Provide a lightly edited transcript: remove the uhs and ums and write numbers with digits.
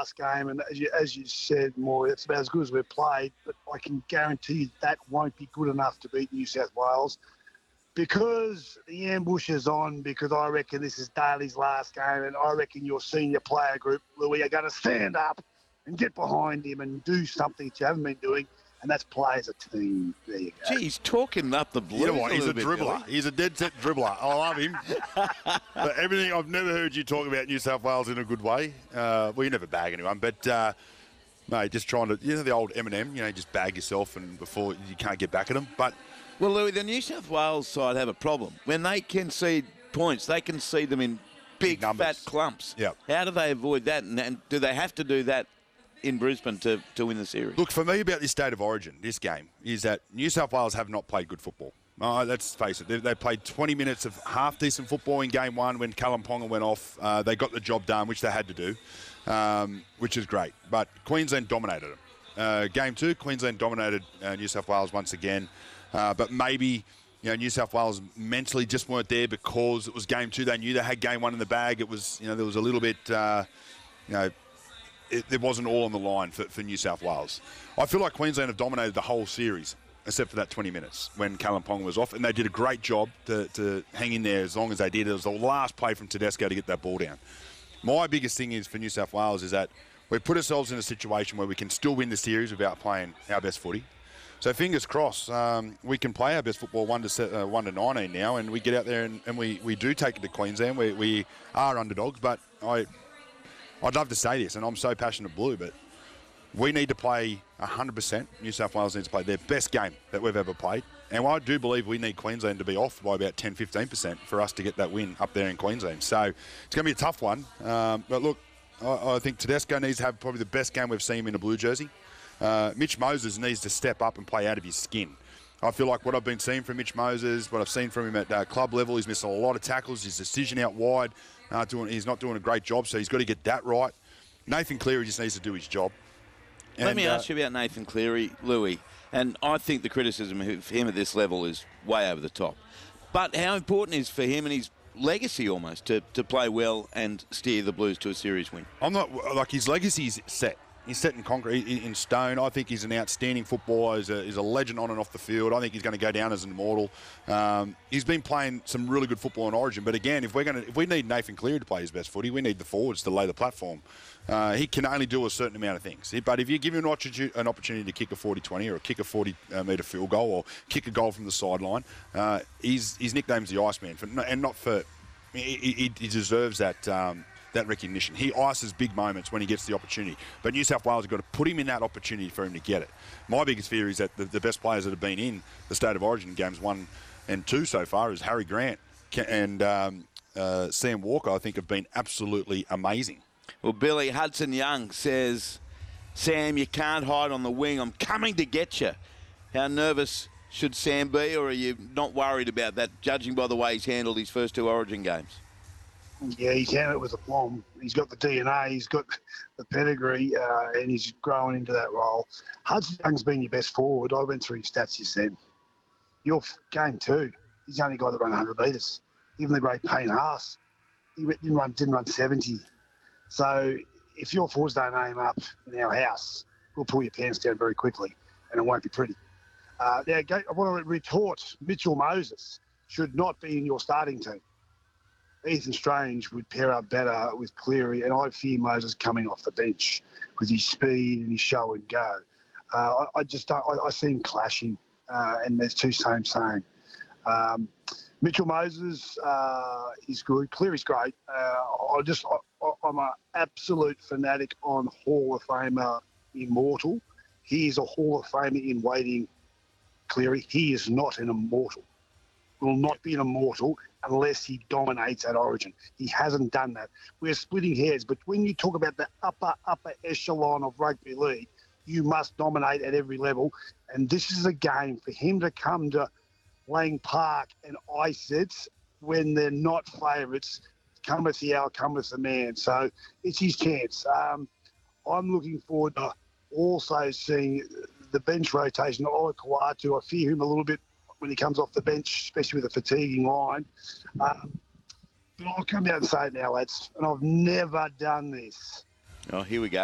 last game, and as you said, more, it's about as good as we've played, but I can guarantee that won't be good enough to beat New South Wales because the ambush is on, because I reckon this is Daly's last game, and I reckon your senior player group, Louis, are going to stand up and get behind him and do something that you haven't been doing, and that's play as a team. There you go. Gee, he's talking up the Blues. You know what? He's a bit, dribbler. Billy. He's a dead-set dribbler. I love him. But everything, I've never heard you talk about New South Wales in a good way. Well, you never bag anyone, but, mate, just trying to, the old Eminem, just bag yourself and before you can't get back at them. But Well, Louis, the New South Wales side have a problem. When they concede points, they concede them in big fat clumps. Yep. How do they avoid that? And do they have to do that in Brisbane to win the series? Look, for me about this State of Origin, this game, is that New South Wales have not played good football. Let's face it. They played 20 minutes of half-decent football in game one when Callum Ponga went off. They got the job done, which they had to do, which is great. But Queensland dominated them. Game two, Queensland dominated New South Wales once again. But maybe, New South Wales mentally just weren't there because it was game two. They knew they had game one in the bag. It was, there was a little bit, it wasn't all on the line for New South Wales. I feel like Queensland have dominated the whole series, except for that 20 minutes when Callum Ponga was off. And they did a great job to hang in there as long as they did. It was the last play from Tedesco to get that ball down. My biggest thing is for New South Wales is that we've put ourselves in a situation where we can still win the series without playing our best footy. So fingers crossed, we can play our best football 1 to 19 now, and we get out there and we do take it to Queensland. We are underdogs, but I'd love to say this, and I'm so passionate blue, but we need to play 100%. New South Wales needs to play their best game that we've ever played. And I do believe we need Queensland to be off by about 10-15% for us to get that win up there in Queensland. So it's going to be a tough one. But look, I think Tedesco needs to have probably the best game we've seen him in a blue jersey. Mitch Moses needs to step up and play out of his skin. I feel like what I've been seeing from Mitch Moses, what I've seen from him at club level, he's missing a lot of tackles. His decision out wide, he's not doing a great job, so he's got to get that right. Nathan Cleary just needs to do his job. Let me ask you about Nathan Cleary, Louis. And I think the criticism of him at this level is way over the top. But how important is for him and his legacy almost to play well and steer the Blues to a series win? I'm not, like, his legacy is set. He's set in concrete, in stone. I think he's an outstanding footballer. He's a legend on and off the field. I think he's going to go down as an immortal. He's been playing some really good football in Origin. But again, if we need Nathan Cleary to play his best footy, we need the forwards to lay the platform. He can only do a certain amount of things. But if you give him an opportunity to kick a 40-20 or kick a 40-metre field goal or kick a goal from the sideline, his nickname's the Iceman. He deserves that recognition. He ices big moments when he gets the opportunity. But New South Wales have got to put him in that opportunity for him to get it. My biggest fear is that the best players that have been in the State of Origin games 1 and 2 so far is Harry Grant and Sam Walker, I think, have been absolutely amazing. Well, Billy Hudson-Young says, Sam, you can't hide on the wing. I'm coming to get you. How nervous should Sam be, or are you not worried about that, judging by the way he's handled his first 2 Origin games? Yeah, he's handled it with aplomb. He's got the DNA, he's got the pedigree, and he's growing into that role. Hudson Young's been your best forward. I went through his stats just then. Your game 2, he's the only guy that ran 100 metres. Even the great Payne Haas, he didn't run 70. So if your forwards don't aim up in our house, we'll pull your pants down very quickly, and it won't be pretty. Now, I want to retort, Mitchell Moses should not be in your starting team. Ethan Strange would pair up better with Cleary, and I fear Moses coming off the bench with his speed and his show and go. I just don't. I see him clashing, and there's two same. Mitchell Moses is good. Cleary's great. I'm an absolute fanatic on Hall of Famer Immortal. He is a Hall of Famer in waiting. Cleary. He is not an immortal. Will not be an immortal unless he dominates at Origin. He hasn't done that. We're splitting hairs, but when you talk about the upper echelon of rugby league, you must dominate at every level. And this is a game for him to come to Lang Park and ice it when they're not favourites. Cometh the hour, cometh the man. So it's his chance. I'm looking forward to also seeing the bench rotation of Ola Kawatu. I fear him a little bit when he comes off the bench, especially with a fatiguing line. But I'll come out and say it now, lads, and I've never done this. Oh, here we go.